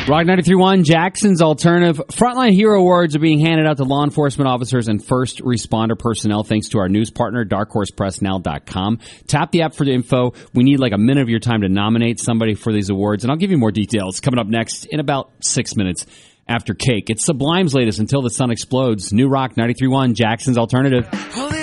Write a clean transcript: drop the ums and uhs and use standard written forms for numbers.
Rock 93.1, Jackson's Alternative. Frontline Hero Awards are being handed out to law enforcement officers and first responder personnel thanks to our news partner, darkhorsepressnow.com. Tap the app for the info. We need like a minute of your time to nominate somebody for these awards, and I'll give you more details coming up next in about 6 minutes after Cake. It's Sublime's latest Until the Sun Explodes. New Rock 93.1, Jackson's Alternative.